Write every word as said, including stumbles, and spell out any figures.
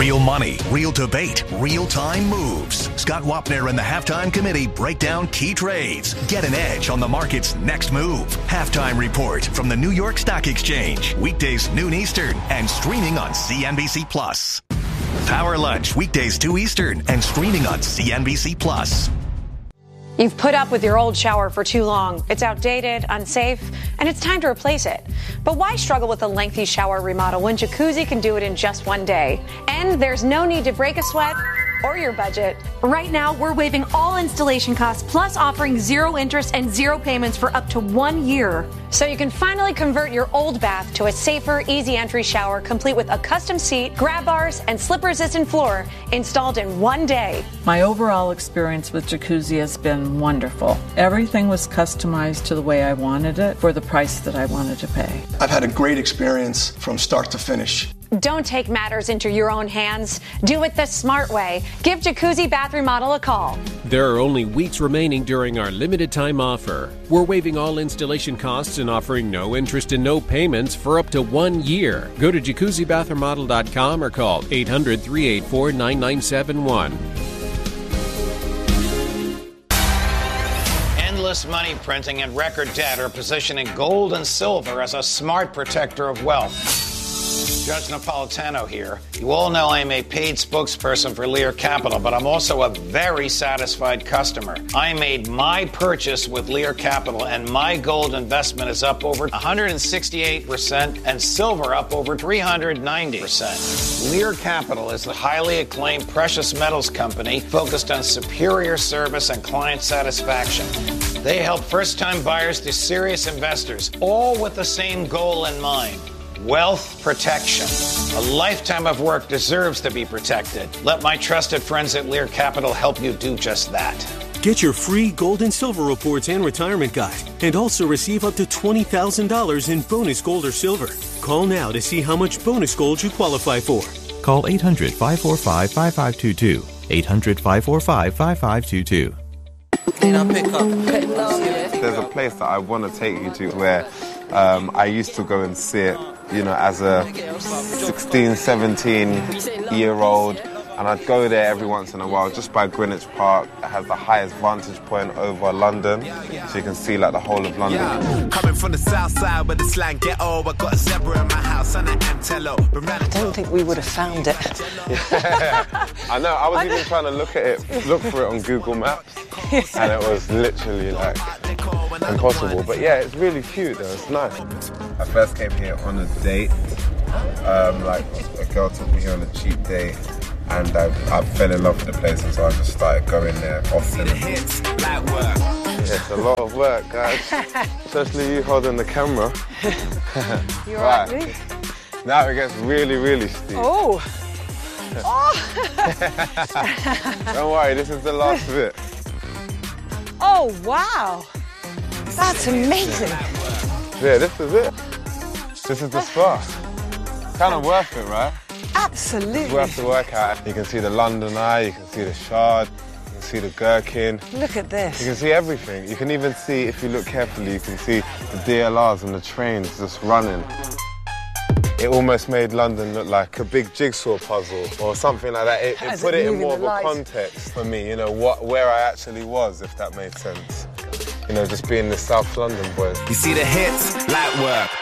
Real money, real debate, real-time moves. Scott Wapner and the Halftime Committee break down key trades. Get an edge on the market's next move. Halftime Report from the New York Stock Exchange. Weekdays noon Eastern and streaming on C N B C Plus. Power Lunch, weekdays two Eastern and streaming on C N B C Plus. You've put up with your old shower for too long. It's outdated, unsafe, and it's time to replace it. But why struggle with a lengthy shower remodel when Jacuzzi can do it in just one day? And there's no need to break a sweat or your budget. Right now, we're waiving all installation costs, plus offering zero interest and zero payments for up to one year. So you can finally convert your old bath to a safer, easy entry shower, complete with a custom seat, grab bars, and slip-resistant floor installed in one day. My overall experience with Jacuzzi has been wonderful. Everything was customized to the way I wanted it for the price that I wanted to pay. I've had a great experience from start to finish. Don't take matters into your own hands. Do it the smart way. Give Jacuzzi Bath Remodel a call. There are only weeks remaining during our limited time offer. We're waiving all installation costs and offering no interest and no payments for up to one year. Go to jacuzzi bath remodel dot com or call eight hundred, three eight four, nine nine seven one. Endless money printing and record debt are positioning gold and silver as a smart protector of wealth. Judge Napolitano here. You all know I'm a paid spokesperson for Lear Capital, but I'm also a very satisfied customer. I made my purchase with Lear Capital, and my gold investment is up over one hundred sixty-eight percent and silver up over three hundred ninety percent. Lear Capital is the highly acclaimed precious metals company focused on superior service and client satisfaction. They help first-time buyers to serious investors, all with the same goal in mind. Wealth protection. A lifetime of work deserves to be protected. Let my trusted friends at Lear Capital help you do just that. Get your free gold and silver reports and retirement guide, and also receive up to twenty thousand dollars in bonus gold or silver. Call now to see how much bonus gold you qualify for. Call eight hundred, five four five, five five two two. eight hundred, five four five, five five two two. There's a place that I want to take you to where um, I used to go and sit, you know, as a sixteen, seventeen-year-old, and I'd go there every once in a while, just by Greenwich Park. It has the highest vantage point over London, so you can see, like, the whole of London. Yeah. Coming from the south side with the slang ghetto, I got a zebra in my house and an antelope. I don't think we would have found it. Yeah. I know, I was I even know. trying to look at it, look for it on Google Maps, and it was literally, like, impossible. But yeah, it's really cute though, it's nice. I first came here on a date, um, like a girl took me here on a cheap date, and I, I fell in love with the place, and so I just started going there often. It's a lot of work, guys, especially you holding the camera. You all right, right. Now it gets really, really steep. Oh! Oh! Don't worry, this is the last bit. Oh, wow! That's amazing. Yeah, this is it. This is the spa. Kind of worth it, right? Absolutely. It's worth the workout. You can see the London Eye, you can see the Shard, you can see the Gherkin. Look at this. You can see everything. You can even see, if you look carefully, you can see the D L Rs and the trains just running. It almost made London look like a big jigsaw puzzle or something like that. It, it put it in more of a context for me, you know, what where I actually was, if that made sense. You know, just being the South London boy. You see the hits, light work,